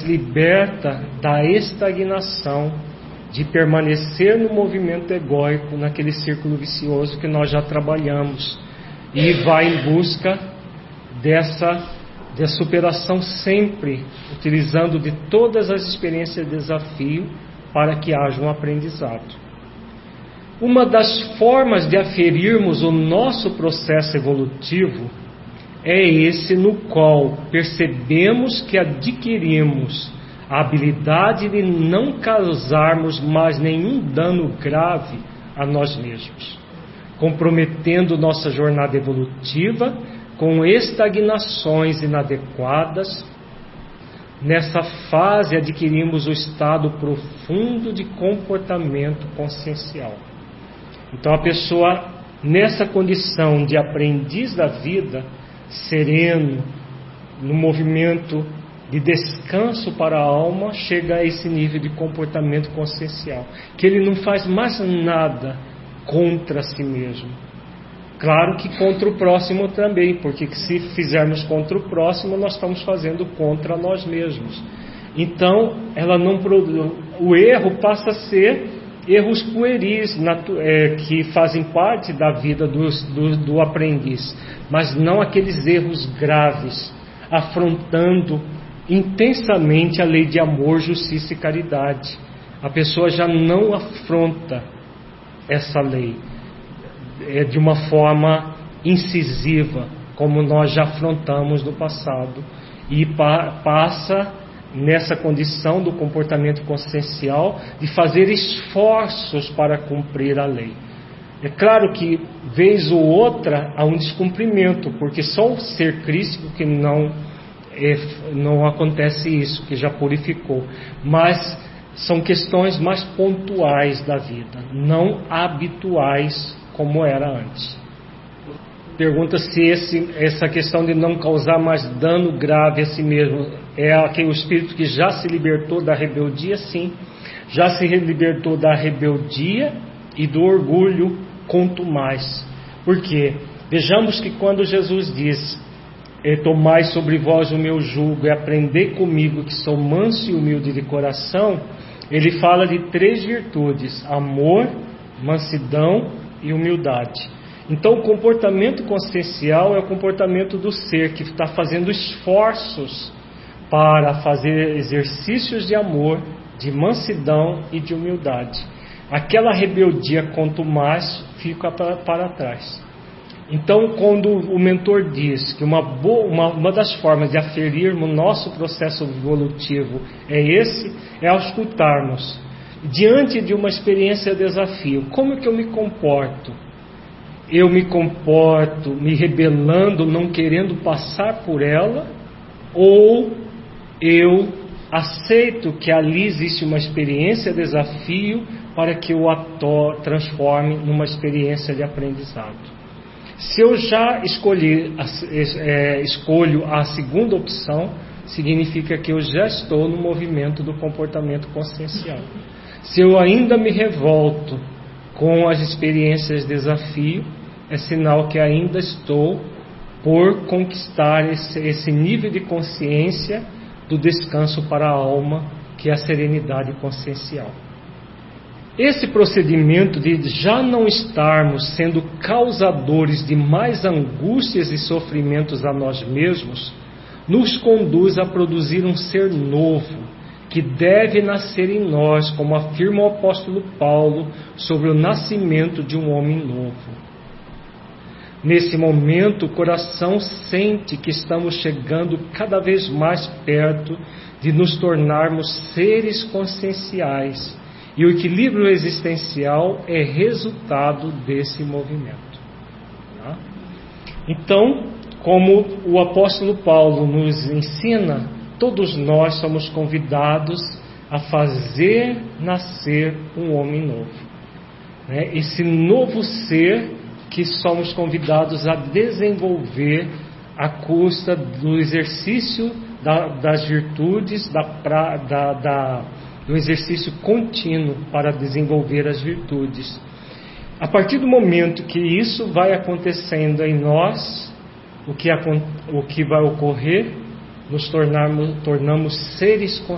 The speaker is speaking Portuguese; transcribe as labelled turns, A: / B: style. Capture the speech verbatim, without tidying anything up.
A: liberta da estagnação, de permanecer no movimento egóico, naquele círculo vicioso que nós já trabalhamos, e vai em busca dessa, dessa superação sempre, utilizando de todas as experiências de desafio para que haja um aprendizado. Uma das formas de aferirmos o nosso processo evolutivo é esse no qual percebemos que adquirimos a habilidade de não causarmos mais nenhum dano grave a nós mesmos, comprometendo nossa jornada evolutiva com estagnações inadequadas. Nessa fase adquirimos o estado profundo de comportamento consciencial. Então a pessoa, nessa condição de aprendiz da vida, sereno, no movimento de descanso para a alma, chega a esse nível de comportamento consciencial, que ele não faz mais nada contra si mesmo. Claro que contra o próximo também, porque se fizermos contra o próximo, nós estamos fazendo contra nós mesmos. Então, ela não produz, o erro passa a ser erros pueris, natu, é, que fazem parte da vida do, do, do aprendiz, mas não aqueles erros graves, afrontando intensamente a lei de amor, justiça e caridade. A pessoa já não afronta essa lei é, de uma forma incisiva, como nós já afrontamos no passado, e pa, passa nessa condição do comportamento consciencial de fazer esforços para cumprir a lei. É claro que, vez ou outra, há um descumprimento, porque só o ser crístico que não, é, não acontece isso, que já purificou. Mas são questões mais pontuais da vida, não habituais como era antes. Pergunta se esse, essa questão de não causar mais dano grave a si mesmo é aquele espírito que já se libertou da rebeldia. Sim, já se libertou da rebeldia e do orgulho contumaz. Por quê? Vejamos que quando Jesus diz: tomai sobre vós o meu jugo e aprendei comigo, que sou manso e humilde de coração, ele fala de três virtudes: amor, mansidão e humildade. Então o comportamento consciencial é o comportamento do ser que está fazendo esforços para fazer exercícios de amor, de mansidão e de humildade. Aquela rebeldia contumaz fica para, para trás. Então, quando o mentor diz que uma, boa, uma, uma das formas de aferirmos o nosso processo evolutivo é esse, é ao escutarmos, diante de uma experiência de desafio, como que eu me comporto? Eu me comporto me rebelando, não querendo passar por ela, ou eu aceito que ali existe uma experiência de desafio para que eu a transforme numa experiência de aprendizado? Se eu já escolhi, é, escolho a segunda opção, significa que eu já estou no movimento do comportamento consciencial. Se eu ainda me revolto com as experiências de desafio, é sinal que ainda estou por conquistar esse, esse nível de consciência do descanso para a alma, que é a serenidade consciencial. Esse procedimento de já não estarmos sendo causadores de mais angústias e sofrimentos a nós mesmos, nos conduz a produzir um ser novo, que deve nascer em nós, como afirma o apóstolo Paulo sobre o nascimento de um homem novo. Nesse momento, o coração sente que estamos chegando cada vez mais perto de nos tornarmos seres conscienciais, e o equilíbrio existencial é resultado desse movimento. Tá? Então, como o apóstolo Paulo nos ensina, todos nós somos convidados a fazer nascer um homem novo. Né? Esse novo ser que somos convidados a desenvolver à custa do exercício da, das virtudes, da, pra, da, da, do exercício contínuo para desenvolver as virtudes. A partir do momento que isso vai acontecendo em nós, o que, o que vai ocorrer? Nos tornarmos, tornamos seres conscientes.